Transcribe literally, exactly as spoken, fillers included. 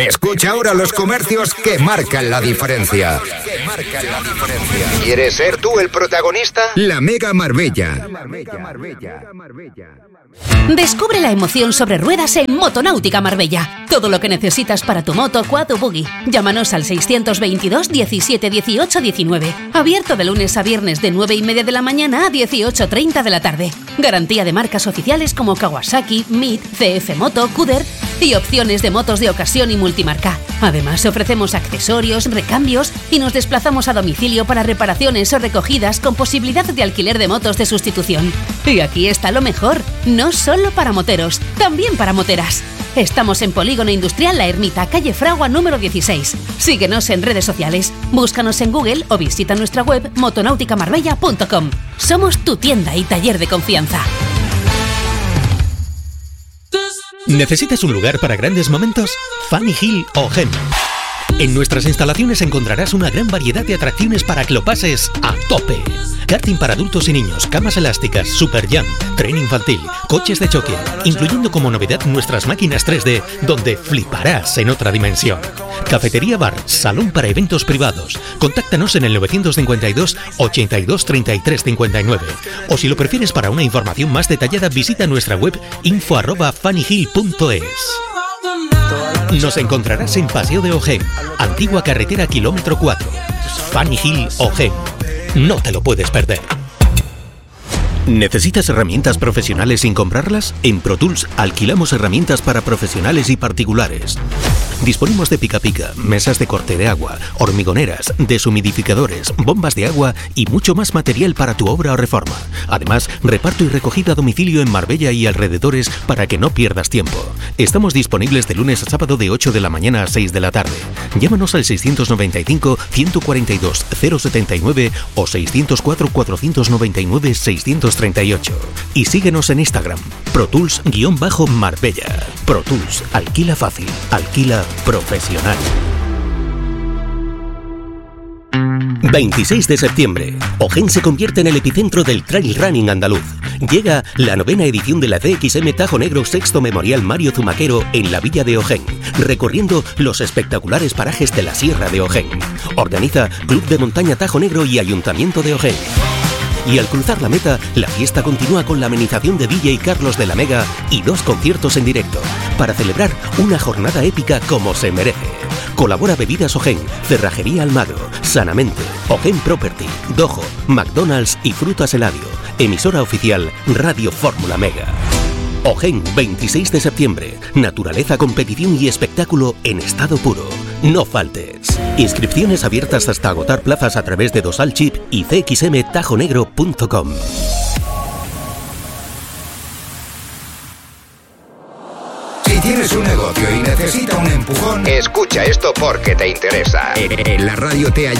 Escucha ahora los comercios que marcan la diferencia. ¿Quieres ser tú el protagonista? La Mega Marbella. Descubre la emoción sobre ruedas en Motonáutica Marbella. Todo lo que necesitas para tu moto, quad o buggy. Llámanos al seiscientos veintidós diecisiete dieciocho diecinueve. Abierto de lunes a viernes de nueve y media de la mañana a dieciocho treinta de la tarde. Garantía de marcas oficiales como Kawasaki, M I T, C F Moto, Cuder y opciones de motos de ocasión y multimarca. Además, ofrecemos accesorios, recambios y nos desplazamos a domicilio para reparaciones o recogidas con posibilidad de alquiler de motos de sustitución. Y aquí está lo mejor, no solo para moteros, también para moteras. Estamos en Polígono Industrial La Ermita, calle Fragua número dieciséis. Síguenos en redes sociales, búscanos en Google o visita nuestra web motonáutica marbella punto com. Somos tu tienda y taller de confianza. ¿Necesitas un lugar para grandes momentos? Funny Hill Ogem. En nuestras instalaciones encontrarás una gran variedad de atracciones para que lo pases a tope. Karting para adultos y niños, camas elásticas, super jump, tren infantil, coches de choque, incluyendo como novedad nuestras máquinas tres D, donde fliparás en otra dimensión. Cafetería bar, salón para eventos privados. Contáctanos en el novecientos cincuenta y dos ochenta y dos treinta y tres cincuenta y nueve. O si lo prefieres para una información más detallada, visita nuestra web info arroba funnyhill punto es. Nos encontrarás en Paseo de Ogem, antigua carretera kilómetro cuatro. Funny Hill Ogem. No te lo puedes perder. ¿Necesitas herramientas profesionales sin comprarlas? En Pro Tools alquilamos herramientas para profesionales y particulares. Disponemos de pica pica, mesas de corte de agua, hormigoneras, deshumidificadores, bombas de agua y mucho más material para tu obra o reforma. Además, reparto y recogida a domicilio en Marbella y alrededores para que no pierdas tiempo. Estamos disponibles de lunes a sábado de ocho de la mañana a seis de la tarde. Llámanos al seiscientos noventa y cinco ciento cuarenta y dos cero setenta y nueve o seiscientos cuatro cuatrocientos noventa y nueve seiscientos treinta y ocho. Y síguenos en Instagram, ProTools-Marbella. Pro Tools, alquila fácil, alquila profesional. veintiséis de septiembre. Ogem se convierte en el epicentro del trail running andaluz. Llega la novena edición de la C X M Tajo Negro Sexto Memorial Mario Zumaquero en la villa de Ogem, recorriendo los espectaculares parajes de la Sierra de Ogem. Organiza Club de Montaña Tajo Negro y Ayuntamiento de Ogem. Y al cruzar la meta, la fiesta continúa con la amenización de D J Carlos de la Mega y dos conciertos en directo, para celebrar una jornada épica como se merece. Colabora Bebidas Ogem, Cerrajería Almagro, Sanamente, Ogem Property, Dojo, McDonald's y Frutas Eladio. Emisora oficial Radio Fórmula Mega. Ogem, veintiséis de septiembre. Naturaleza, competición y espectáculo en estado puro. No faltes. Inscripciones abiertas hasta agotar plazas a través de Dosal Chip y c x m tajo negro punto com. Si tienes un negocio y necesita un empujón, escucha esto porque te interesa. En la radio te ayuda.